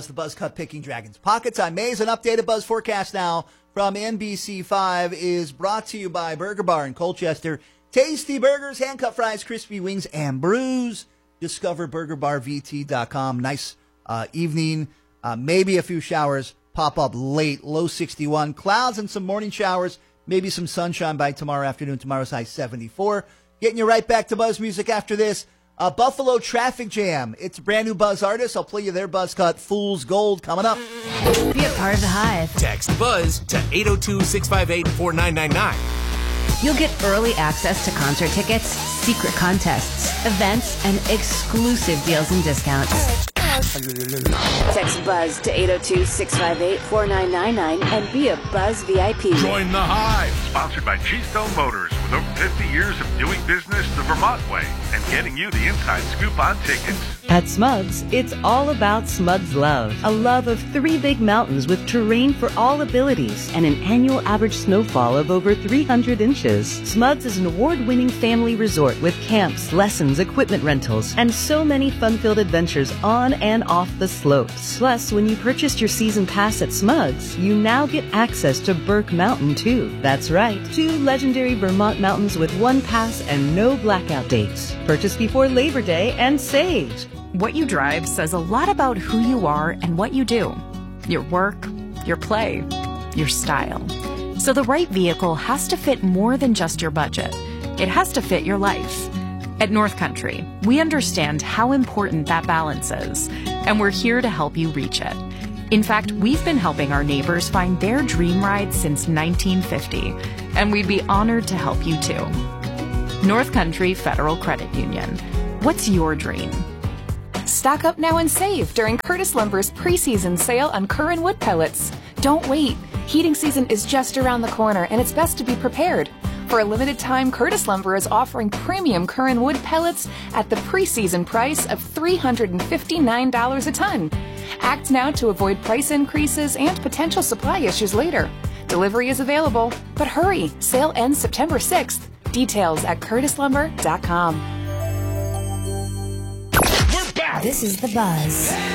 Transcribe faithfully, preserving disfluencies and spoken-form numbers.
The Buzz Cut Picking Dragons Pockets. I'm Maze. An updated Buzz forecast now from N B C five is brought to you by Burger Bar in Colchester. Tasty burgers, hand-cut fries, crispy wings, and brews. Discover burger bar v t dot com. Nice uh, evening. Uh, maybe a few showers pop up late. Low sixty-one. Clouds and some morning showers. Maybe some sunshine by tomorrow afternoon. Tomorrow's high seventy-four. Getting you right back to Buzz Music after this. Uh, Buffalo Traffic Jam. It's a brand new Buzz artist. I'll play you their Buzz cut. Fool's Gold coming up. Be a part of the Hive. Text BUZZ to eight oh two, six five eight, four nine nine nine. You'll get early access to concert tickets, secret contests, events, and exclusive deals and discounts. Text BUZZ to eight oh two, six five eight, four nine nine nine and be a Buzz V I P. Join the Hive. Sponsored by Cheestone Motors, with over fifty years of doing business the Vermont way and getting you the inside scoop on tickets. At Smugs, it's all about Smugs love. A love of three big mountains with terrain for all abilities and an annual average snowfall of over three hundred inches. Smugs is an award-winning family resort with camps, lessons, equipment rentals, and so many fun-filled adventures on and off the slopes. Plus, when you purchased your season pass at Smugs, you now get access to Burke Mountain, too. That's right, two legendary Vermont mountains with one pass and no blackout dates. Purchase before Labor Day and save. What you drive says a lot about who you are and what you do. Your work, your play, your style. So the right vehicle has to fit more than just your budget. It has to fit your life. At North Country, we understand how important that balance is, and we're here to help you reach it. In fact, we've been helping our neighbors find their dream ride since nineteen fifty, and we'd be honored to help you too. North Country Federal Credit Union. What's your dream? Stock up now and save during Curtis Lumber's preseason sale on Curran wood pellets. Don't wait. Heating season is just around the corner, and it's best to be prepared. For a limited time, Curtis Lumber is offering premium Curran wood pellets at the preseason price of three hundred fifty-nine dollars a ton. Act now to avoid price increases and potential supply issues later. Delivery is available, but hurry. Sale ends September sixth. Details at curtis lumber dot com. This is The Buzz.